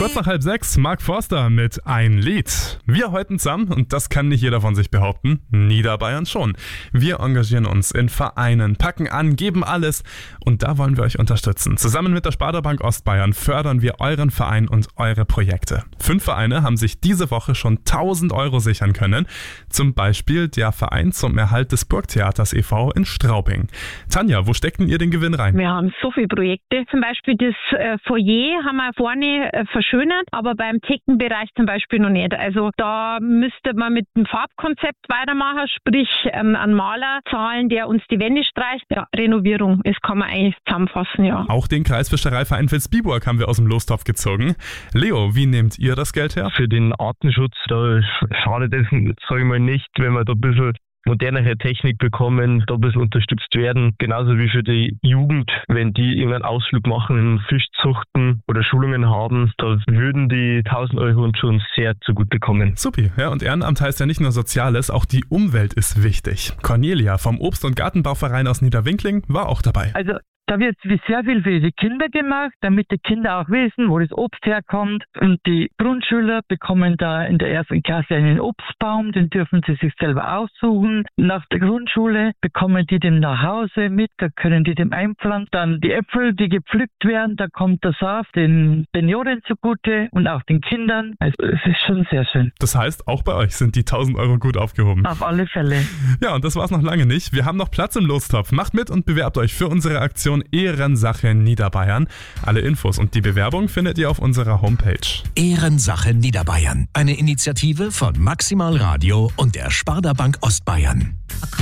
Kurz nach 5:30, Mark Forster mit Ein Lied. Wir heute zusammen, und das kann nicht jeder von sich behaupten, Niederbayern schon. Wir engagieren uns in Vereinen, packen an, geben alles und da wollen wir euch unterstützen. Zusammen mit der Sparda-Bank Ostbayern fördern wir euren Verein und eure Projekte. 5 Vereine haben sich diese Woche schon 1.000 Euro sichern können. Zum Beispiel der Verein zum Erhalt des Burgtheaters e.V. in Straubing. Tanja, wo steckten ihr den Gewinn rein? Wir haben so viele Projekte. Zum Beispiel das Foyer haben wir vorne verschönert, aber beim Theken-Bereich zum Beispiel noch nicht. Also da müsste man mit dem Farbkonzept weitermachen, sprich einen Maler zahlen, der uns die Wände streicht. Ja, Renovierung, das kann man eigentlich zusammenfassen, ja. Auch den Kreisfischereiverein Vilsbiburg haben wir aus dem Lostopf gezogen. Leo, wie nehmt ihr das Geld her? Für den Artenschutz, da schadet es, sage ich mal, nicht, wenn wir da ein bisschen modernere Technik bekommen, da ein bisschen unterstützt werden. Genauso wie für die Jugend, wenn die irgendeinen Ausflug machen, Fischzuchten oder Schulungen haben, da würden die 1.000 Euro uns schon sehr zugutekommen. Supi, ja, und Ehrenamt heißt ja nicht nur Soziales, auch die Umwelt ist wichtig. Cornelia vom Obst- und Gartenbauverein aus Niederwinkling war auch dabei. Also da wird sehr viel für die Kinder gemacht, damit die Kinder auch wissen, wo das Obst herkommt. Und die Grundschüler bekommen da in der 1. Klasse einen Obstbaum, den dürfen sie sich selber aussuchen. Nach der Grundschule bekommen die den nach Hause mit, da können die dem einpflanzen. Dann die Äpfel, die gepflückt werden, da kommt der Saft den Senioren zugute und auch den Kindern. Also es ist schon sehr schön. Das heißt, auch bei euch sind die 1.000 Euro gut aufgehoben. Auf alle Fälle. Ja, und das war's noch lange nicht. Wir haben noch Platz im Lostopf. Macht mit und bewerbt euch für unsere Aktion Ehrensache Niederbayern. Alle Infos und die Bewerbung findet ihr auf unserer Homepage. Ehrensache Niederbayern. Eine Initiative von Maximal Radio und der Sparda-Bank Ostbayern.